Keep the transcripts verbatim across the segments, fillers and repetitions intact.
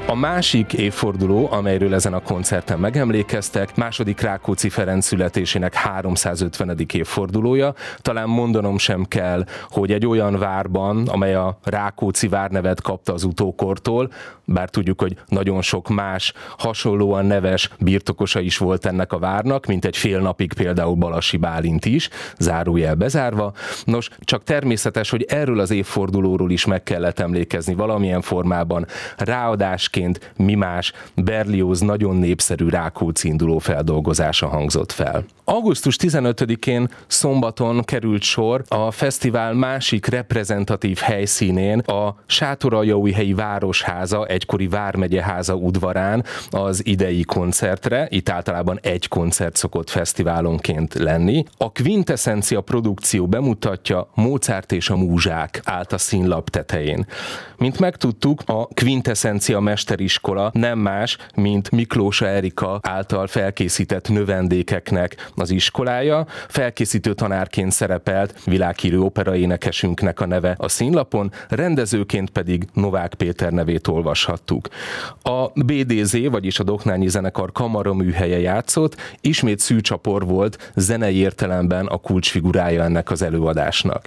A másik évforduló, amelyről ezen a koncerten megemlékeztek, második Rákóczi Ferenc születésének háromszázötvenedik évfordulója. Talán mondanom sem kell, hogy egy olyan várban, amely a Rákóczi várnevet kapta az utókortól, bár tudjuk, hogy nagyon sok más hasonlóan neves birtokosa is volt ennek a várnak, mint egy fél napig például Balassi Bálint is, zárójel bezárva. Nos, csak természetes, hogy erről az évfordulóról is meg kellett emlékezni valamilyen formában. Ráadásként mi más, Berlioz nagyon népszerű Rákóczi induló feldolgozása hangzott fel. augusztus tizenötödikén szombaton került sor a fesztivál másik reprezentatív helyszínén, a Sátoraljaújhelyi Városháza, egykori Vármegyeháza udvarán az idei koncertre. Itt általában egy koncert szokott fesztiválonként lenni. A Quintessencia produkció bemutatja Mozart és a múzsák állt a színlap tetején. Mint megtudtuk, a Quintessencia mesteriskola nem más, mint Miklósa Erika által felkészített növendékeknek az iskolája. Felkészítő tanárként szerepelt világhírű operaénekesünknek a neve a színlapon, rendezőként pedig Novák Péter nevét olvashattuk. A bé dé zé, vagyis a Doknányi Zenekar kamaraműhelye játszott, ismét Szűcs Csapor volt zenei értelemben a kulcsfigurája ennek az előadásnak.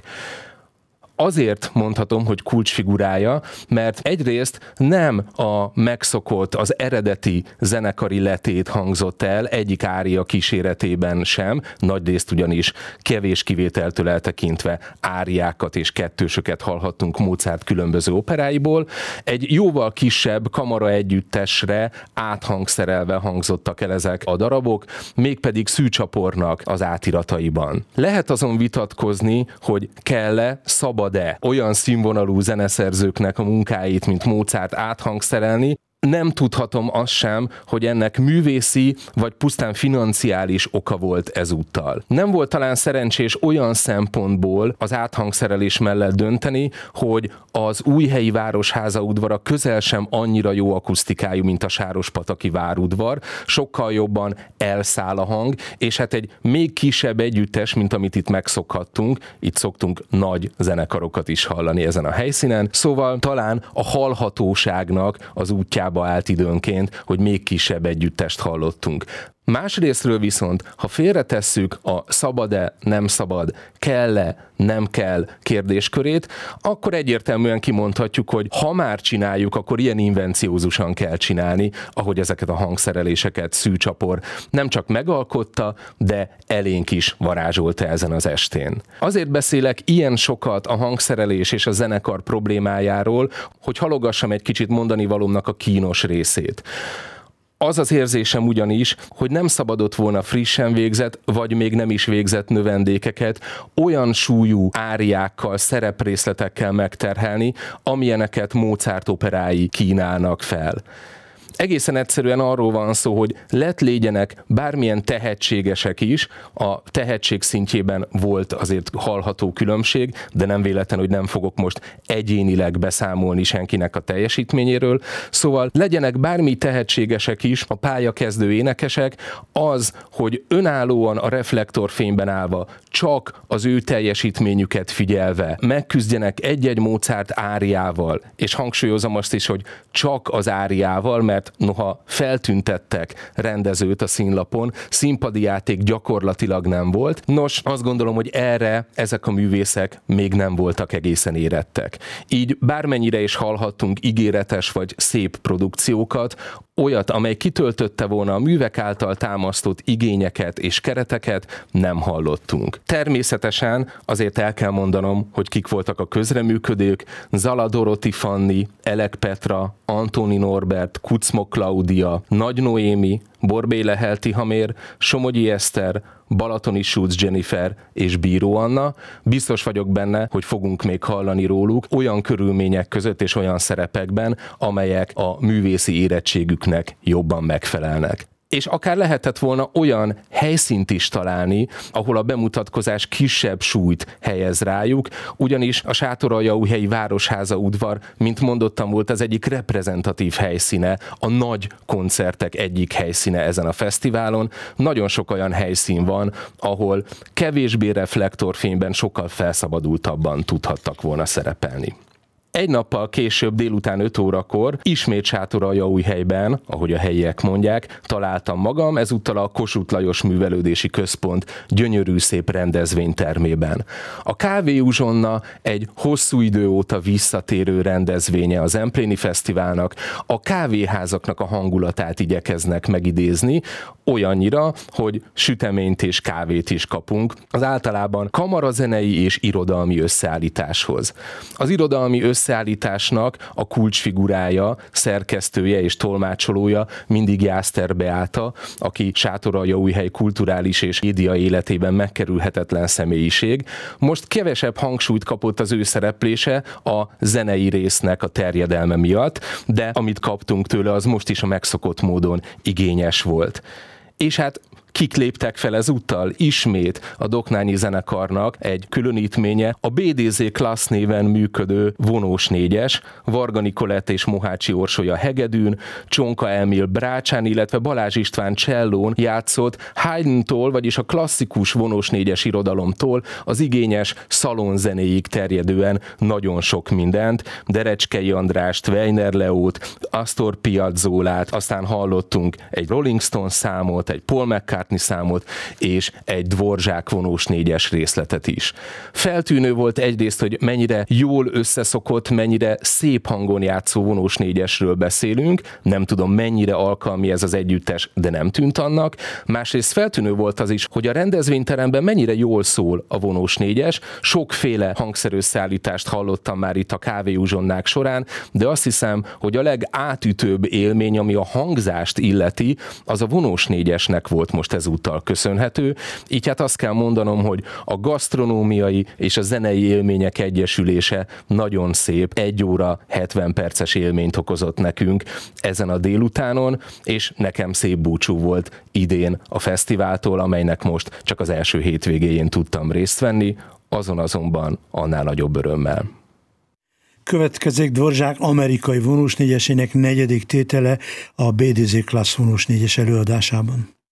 Azért mondhatom, hogy kulcsfigurája, mert egyrészt nem a megszokott, az eredeti zenekari letét hangzott el egyik ária kíséretében sem, nagyrészt ugyanis kevés kivételtől eltekintve áriákat és kettősöket hallhattunk Mozart különböző operáiból. Egy jóval kisebb kamara együttesre áthangszerelve hangzottak el ezek a darabok, mégpedig Szűcs Csapornak az átirataiban. Lehet azon vitatkozni, hogy kell-e, szabad de olyan színvonalú zeneszerzőknek a munkáit, mint Mozart áthangszerelni. Nem tudhatom azt sem, hogy ennek művészi vagy pusztán financiális oka volt ezúttal. Nem volt talán szerencsés olyan szempontból az áthangszerelés mellett dönteni, hogy az Újhelyi Városháza udvara közel sem annyira jó akusztikájú, mint a Sárospataki várudvar, sokkal jobban elszáll a hang, és hát egy még kisebb együttes, mint amit itt megszokhattunk, itt szoktunk nagy zenekarokat is hallani ezen a helyszínen, szóval talán a hallhatóságnak az útjába állt időnként, hogy még kisebb együttest hallottunk. Másrésztről viszont, ha félretesszük a szabad-e, nem szabad, kell-e, nem kell kérdéskörét, akkor egyértelműen kimondhatjuk, hogy ha már csináljuk, akkor ilyen invenciózusan kell csinálni, ahogy ezeket a hangszereléseket Szűcs Csapor nem csak megalkotta, de elénk is varázsolta ezen az estén. Azért beszélek ilyen sokat a hangszerelés és a zenekar problémájáról, hogy halogassam egy kicsit mondani valómnak a kínos részét. Az az érzésem ugyanis, hogy nem szabadott volna frissen végzett, vagy még nem is végzett növendékeket olyan súlyú áriákkal, szereprészletekkel megterhelni, amilyeneket Mozart operái kínálnak fel. Egészen egyszerűen arról van szó, hogy lett légyenek bármilyen tehetségesek is, a tehetség szintjében volt azért hallható különbség, de nem véletlen, hogy nem fogok most egyénileg beszámolni senkinek a teljesítményéről. Szóval legyenek bármi tehetségesek is, a pályakezdő énekesek, az, hogy önállóan a reflektorfényben állva, csak az ő teljesítményüket figyelve megküzdjenek egy-egy Mozart áriával, és hangsúlyozom azt is, hogy csak az áriával, mert noha feltüntettek rendezőt a színlapon, színpadi játék gyakorlatilag nem volt. Nos, azt gondolom, hogy erre ezek a művészek még nem voltak egészen érettek. Így bármennyire is hallhattunk ígéretes vagy szép produkciókat, olyat, amely kitöltötte volna a művek által támasztott igényeket és kereteket, nem hallottunk. Természetesen azért el kell mondanom, hogy kik voltak a közreműködők: Zala Doroti Fanni, Elek Petra, Antoni Norbert, Kuczmo Klaudia, Nagy Noémi, Borbély Lehel Tihamér, Somogyi Eszter, Balatoni Schulz Jennifer és Bíró Anna. Biztos vagyok benne, hogy fogunk még hallani róluk olyan körülmények között és olyan szerepekben, amelyek a művészi érettségüknek jobban megfelelnek. És akár lehetett volna olyan helyszínt is találni, ahol a bemutatkozás kisebb súlyt helyez rájuk, ugyanis a Sátoraljaújhelyi Városháza udvar, mint mondottam, volt az egyik reprezentatív helyszíne, a nagy koncertek egyik helyszíne ezen a fesztiválon. Nagyon sok olyan helyszín van, ahol kevésbé reflektorfényben sokkal felszabadultabban tudhattak volna szerepelni. Egy nappal később délután öt órakor ismét Sátoraljaújhelyben, ahogy a helyiek mondják, találtam magam, ezúttal a Kossuth Lajos Művelődési Központ gyönyörű szép rendezvénytermében. A Kávé Uzsonna egy hosszú idő óta visszatérő rendezvénye az Empléni Fesztiválnak, a kávéházaknak a hangulatát igyekeznek megidézni, olyannyira, hogy süteményt és kávét is kapunk, az általában kamarazenei és irodalmi összeállításhoz. Az irodalmi összeállításnak a kulcsfigurája, szerkesztője és tolmácsolója mindig Jászter Beáta, aki Sátoraljaújhely kulturális és média életében megkerülhetetlen személyiség. Most kevesebb hangsúlyt kapott az ő szereplése a zenei résznek a terjedelme miatt, de amit kaptunk tőle, az most is a megszokott módon igényes volt. És hát kik léptek fel ezúttal? Ismét a Doknányi Zenekarnak egy különítménye, a bé dé zé Klassz néven működő vonós négyes, Varga Nikolett és Mohácsi Orsolya hegedűn, Csonka Emil brácsán, illetve Balázs István csellón játszott Haydntól, vagyis a klasszikus vonós négyes irodalomtól az igényes szalonzenéig terjedően nagyon sok mindent, Derecskei Andrást, Weiner Leót, Astor Piazzolát, aztán hallottunk egy Rolling Stones számot, egy Paul McCartney számot, és egy Dvorzsák vonós négyes részletet is. Feltűnő volt egyrészt, hogy mennyire jól összeszokott, mennyire szép hangon játszó vonós négyesről beszélünk, nem tudom mennyire alkalmi ez az együttes, de nem tűnt annak. Másrészt feltűnő volt az is, hogy a rendezvényteremben mennyire jól szól a vonós négyes, sokféle hangszerösszeállítást hallottam már itt a Kávé Uzsonnák során, de azt hiszem, hogy a legátütőbb élmény, ami a hangzást illeti, az a vonós négyesnek volt most ezúttal köszönhető. Így hát azt kell mondanom, hogy a gasztronómiai és a zenei élmények egyesülése nagyon szép, egy óra hetven perces élményt okozott nekünk ezen a délutánon, és nekem szép búcsú volt idén a fesztiváltól, amelynek most csak az első hétvégéjén tudtam részt venni, azon azonban annál nagyobb örömmel. Következik Dvorzsák amerikai vonós négyesének negyedik tétele a bé dé zé Klassz vonós négyes előadásában.